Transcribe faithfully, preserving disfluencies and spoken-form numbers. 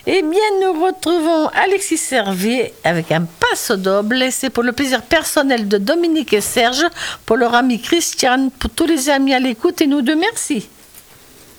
Eh bien, nous retrouvons Alexis Servier avec un passo doble. Et c'est pour le plaisir personnel de Dominique et Serge, pour leur ami Christiane, pour tous les amis à l'écoute et nous deux, merci.